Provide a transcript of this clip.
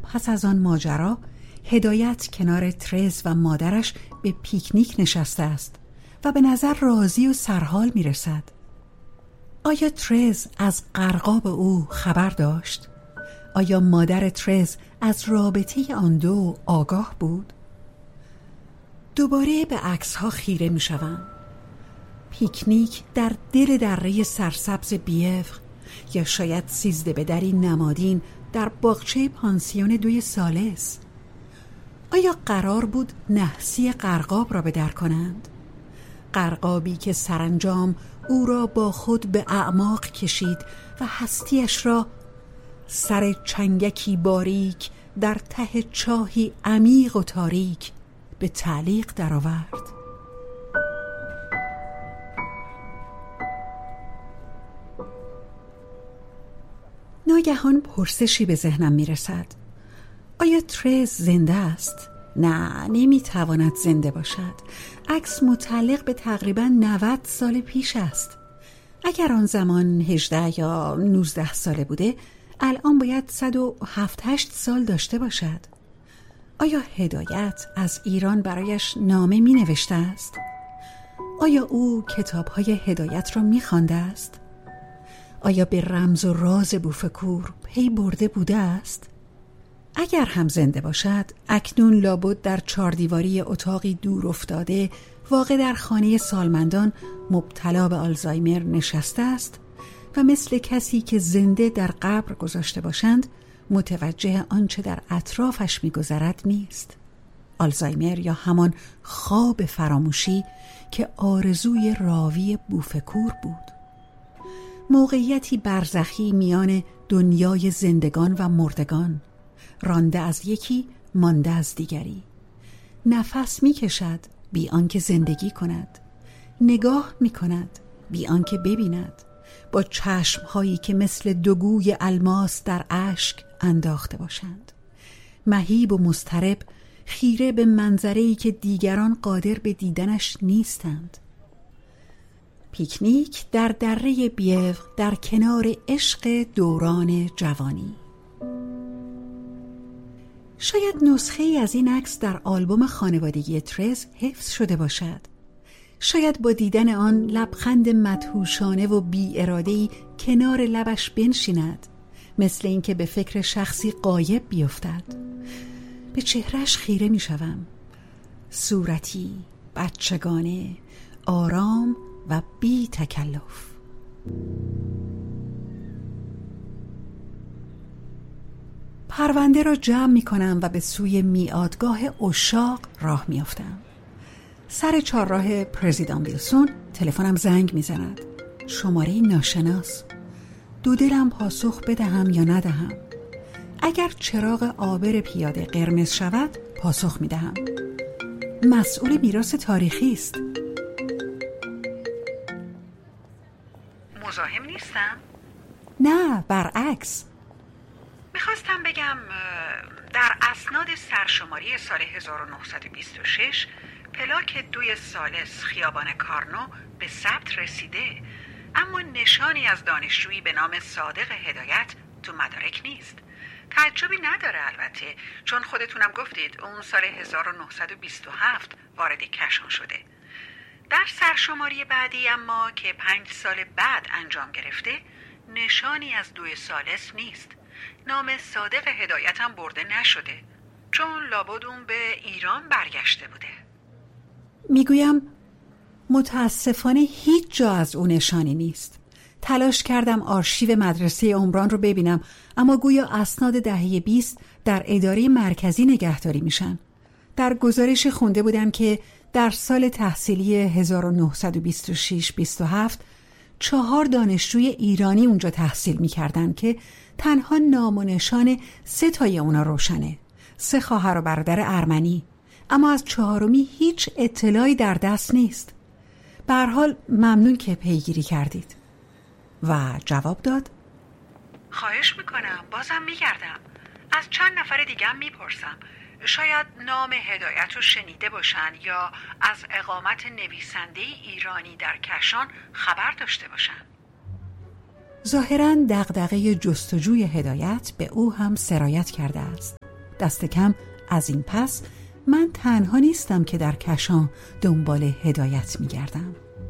پس از آن ماجرا هدایت کنار ترز و مادرش به پیکنیک نشسته است و به نظر راضی و سرحال می رسد. آیا ترز از غرقاب او خبر داشت؟ آیا مادر ترز از رابطه آن دو آگاه بود؟ دوباره به عکس‌ها خیره می شوم. پیکنیک در دل دره سرسبز بیفق، یا شاید 13 بدری نمادین در باغچه پانسیون 2 ثالث. آیا قرار بود نحسی غرقاب را به در کنند؟ غرقابی که سرانجام او را با خود به اعماق کشید و هستیش را سر چنگکی باریک در ته چاهی عمیق و تاریک به تعلیق درآورد. ناگهان پرسشی به ذهنم میرسد. آیا ترز زنده است؟ نه، نمیتواند زنده باشد. عکس متعلق به تقریباً 90 سال پیش است. اگر آن زمان 18 یا 19 ساله بوده، الان باید 107-8 سال داشته باشد. آیا هدایت از ایران برایش نامه می نوشته است؟ آیا او کتاب‌های هدایت را می خوانده است؟ آیا به رمز و راز بوفکور پی برده بوده است؟ اگر هم زنده باشد، اکنون لابد در 4 دیواری اتاقی دور افتاده واقع در خانه سالمندان مبتلا به آلزایمر نشسته است و مثل کسی که زنده در قبر گذاشته باشند متوجه آنچه در اطرافش می‌گذرد نیست. آلزایمر یا همان خواب فراموشی که آرزوی راوی بوفکور بود. موقعیتی برزخی میان دنیای زندگان و مردگان، رانده از یکی مانده از دیگری. نفس می‌کشد بی آنکه زندگی کند، نگاه می‌کند بی آنکه ببیند، با چشم‌هایی که مثل 2 گوی الماس در اشک انداخته باشند، مهیب و مضطرب، خیره به منظره‌ای که دیگران قادر به دیدنش نیستند. پیکنیک در دره بیفق در کنار عشق دوران جوانی. شاید نسخه ای از این عکس در آلبوم خانوادگی ترز حفظ شده باشد. شاید با دیدن آن لبخند مدهوشانه و بی اراده‌ای کنار لبش بنشیند، مثل اینکه به فکر شخصی غایب بیفتد. به چهرهش خیره می شوم. صورتی بچگانه، آرام و بی تکلف. پرونده را جمع می کنم و به سوی میادگاه عشاق راه می افتم. سر 4 راه پرزیدان ویلسون تلفنم زنگ می زند. شماره ناشناس. دو دلم پاسخ بدهم یا ندهم. اگر چراغ عابر پیاده قرمز شود پاسخ می دهم. مسئول میراث تاریخی است. مزاحم نیستم؟ نه، برعکس. میخواستم بگم در اسناد سرشماری سال 1926 پلاک 2 ثالث خیابان کارنو به ثبت رسیده، اما نشانی از دانشجویی به نام صادق هدایت تو مدارک نیست. تعجبی نداره البته، چون خودتونم گفتید اون سال 1927 وارد کشان شده. در سرشماری بعدی اما که 5 سال بعد انجام گرفته، نشانی از 2 ثالث نیست. نام صادق هدایت هم برده نشده، چون لابد اون به ایران برگشته بوده. میگویم متاسفانه هیچ جا از اون نشانی نیست. تلاش کردم آرشیو مدرسه عمران رو ببینم، اما گویا اسناد دهه 20 در اداره مرکزی نگهداری میشن. در گزارش خونده بودم که در سال تحصیلی 1926-27 4 دانشجوی ایرانی اونجا تحصیل میکردن که تنها نام و نشان 3 تای اونا روشنه. 3 خواهر و برادر ارمنی، اما از 4می هیچ اطلاعی در دست نیست. به هر حال ممنون که پیگیری کردید. و جواب داد: خواهش میکنم، بازم میگردم. از چند نفر دیگه هم میپرسم. شاید نام هدایت رو شنیده باشن یا از اقامت نویسنده ایرانی در کشان خبر داشته باشن. ظاهراً دغدغه جستجوی هدایت به او هم سرایت کرده است. دست کم از این پس من تنها نیستم که در کشان دنبال هدایت می‌گردم.